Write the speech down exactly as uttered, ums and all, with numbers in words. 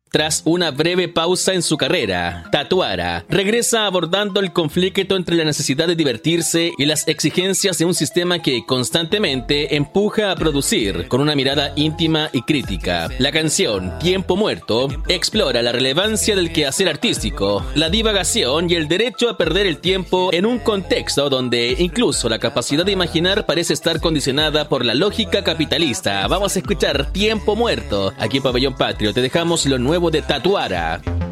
Tras una breve pausa en su carrera, Tatuara regresa abordando el conflicto entre la necesidad de divertirse y las exigencias de un sistema que constantemente empuja a producir con una mirada íntima y crítica. La canción Tiempo Muerto explora la relevancia del quehacer artístico, la divagación y el derecho a perder el tiempo en un contexto donde incluso la capacidad de imaginar parece estar condicionada por la lógica capitalista. Vamos a escuchar Tiempo Muerto aquí en Pabellón Patrio. Te dejamos lo nuevo de Tatuara.